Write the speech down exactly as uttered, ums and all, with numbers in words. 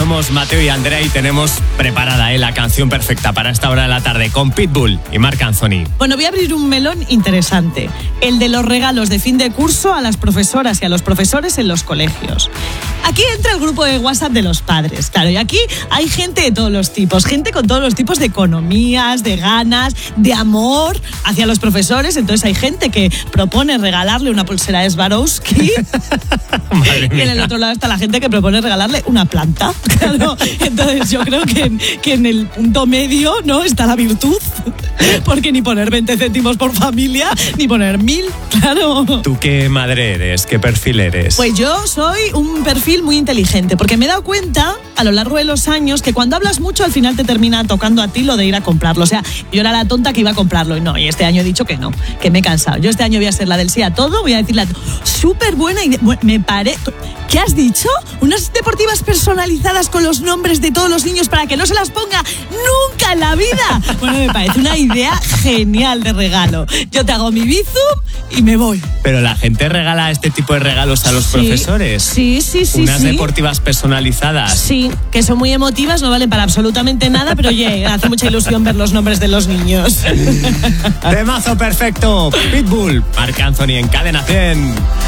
Somos Mateo y Andrea y tenemos preparada ¿eh? la canción perfecta para esta hora de la tarde con Pitbull y Marc Anthony. Bueno, voy a abrir un melón interesante. El de los regalos de fin de curso a las profesoras y a los profesores en los colegios. Aquí entra el grupo de WhatsApp de los padres, claro, y aquí hay gente de todos los tipos, gente con todos los tipos de economías, de ganas, de amor hacia los profesores. Entonces hay gente que propone regalarle una pulsera de Swarovski y en el otro lado está la gente que propone regalarle una planta. Claro, entonces yo creo que en, que en el punto medio no está la virtud, porque ni poner veinte céntimos por familia, ni poner mil, claro. ¿Tú qué madre eres? ¿Qué perfil eres? Pues yo soy un perfil muy inteligente, porque me he dado cuenta a lo largo de los años que cuando hablas mucho al final te termina tocando a ti lo de ir a comprarlo. O sea, yo era la tonta que iba a comprarlo y no, y este año he dicho que no, que me he cansado. Yo este año voy a ser la del sí a todo, voy a decirle súper buena idea. Me paré. ¿Qué has dicho? ¿Unas deportivas personalizadas con los nombres de todos los niños para que no se las ponga nunca en la vida? Bueno, me parece una idea genial de regalo. Yo te hago mi bizum y me voy. Pero la gente regala este tipo de regalos a los sí, profesores. Sí, sí, sí. Unas sí. deportivas personalizadas. Sí, que son muy emotivas, no valen para absolutamente nada, pero oye, hace mucha ilusión ver los nombres de los niños. Temazo perfecto. Pitbull, Marc Anthony en Cadena cien.